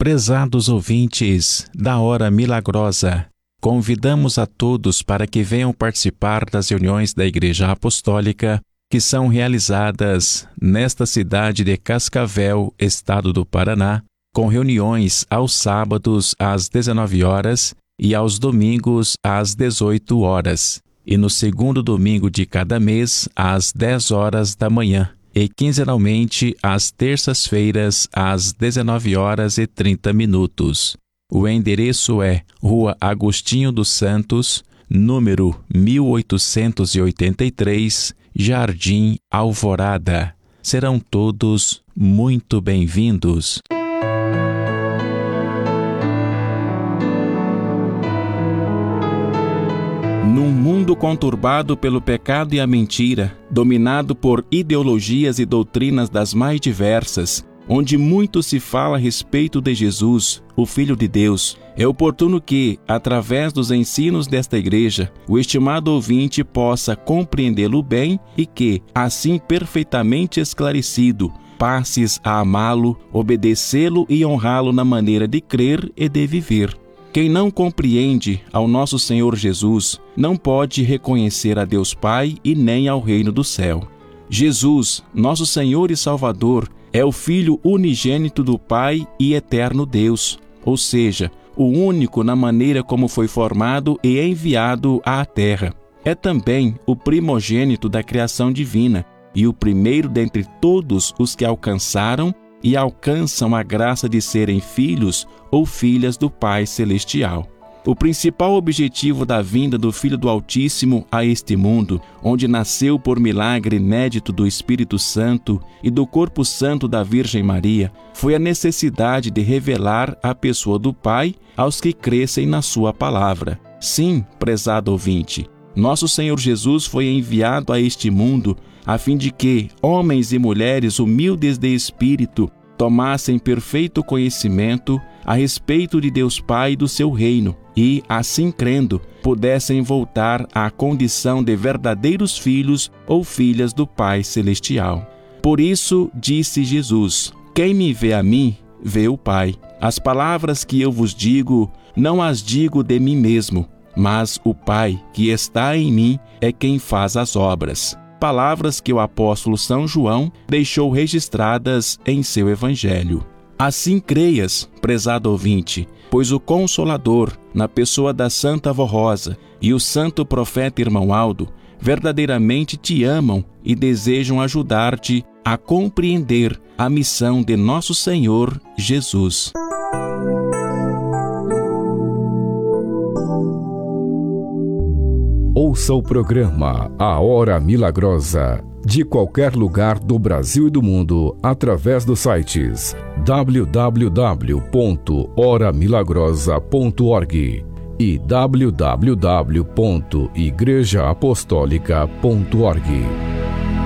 Prezados ouvintes da Hora Milagrosa, convidamos a todos para que venham participar das reuniões da Igreja Apostólica que são realizadas nesta cidade de Cascavel, estado do Paraná, com reuniões aos sábados às 19 horas e aos domingos às 18 horas, e no segundo domingo de cada mês às 10 horas da manhã, e quinzenalmente às terças-feiras às 19 horas e 30 minutos. O endereço é Rua Agostinho dos Santos, número 1883, Jardim Alvorada. Serão todos muito bem-vindos. Num mundo conturbado pelo pecado e a mentira, dominado por ideologias e doutrinas das mais diversas, onde muito se fala a respeito de Jesus, o Filho de Deus, é oportuno que, através dos ensinos desta igreja, o estimado ouvinte possa compreendê-lo bem e que, assim perfeitamente esclarecido, passes a amá-lo, obedecê-lo e honrá-lo na maneira de crer e de viver. Quem não compreende ao nosso Senhor Jesus não pode reconhecer a Deus Pai e nem ao reino do céu. Jesus, nosso Senhor e Salvador, é o Filho unigênito do Pai e eterno Deus, ou seja, o único na maneira como foi formado e enviado à terra. É também o primogênito da criação divina e o primeiro dentre todos os que alcançaram e alcançam a graça de serem filhos ou filhas do Pai Celestial. O principal objetivo da vinda do Filho do Altíssimo a este mundo, onde nasceu por milagre inédito do Espírito Santo e do Corpo Santo da Virgem Maria, foi a necessidade de revelar a pessoa do Pai aos que crescem na sua palavra. Sim, prezado ouvinte, nosso Senhor Jesus foi enviado a este mundo a fim de que homens e mulheres humildes de espírito tomassem perfeito conhecimento a respeito de Deus Pai e do seu reino e, assim crendo, pudessem voltar à condição de verdadeiros filhos ou filhas do Pai Celestial. Por isso, disse Jesus: quem me vê a mim, vê o Pai. As palavras que eu vos digo, não as digo de mim mesmo, mas o Pai que está em mim é quem faz as obras. Palavras que o apóstolo São João deixou registradas em seu Evangelho. Assim creias, prezado ouvinte, pois o Consolador, na pessoa da Santa Avó Rosa e o Santo Profeta Irmão Aldo, verdadeiramente te amam e desejam ajudar-te a compreender a missão de nosso Senhor Jesus. Ouça o programa A Hora Milagrosa, de qualquer lugar do Brasil e do mundo, através dos sites www.horamilagrosa.org e www.igrejaapostólica.org.